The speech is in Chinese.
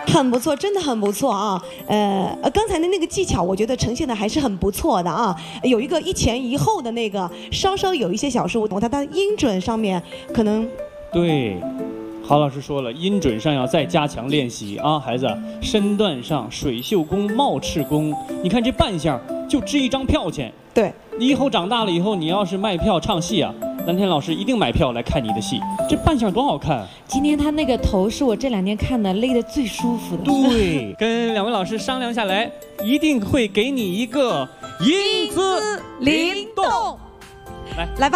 很不错，真的很不错啊。刚才的那个技巧，我觉得呈现的还是很不错的啊。有一个一前一后的那个，稍稍有一些小失误，它的音准上面可能对。郝老师说了，音准上要再加强练习啊，孩子，身段上水袖功、帽翅功，你看这扮相就值一张票钱。 对， 你以后长大了以后，你要是卖票唱戏啊，蓝天老师一定买票来看你的戏，这扮相多好看。 今天他那个头是我这2天看的勒得最舒服的。 对，跟2位老师商量下来，一定会给你一个英姿灵动。 来吧。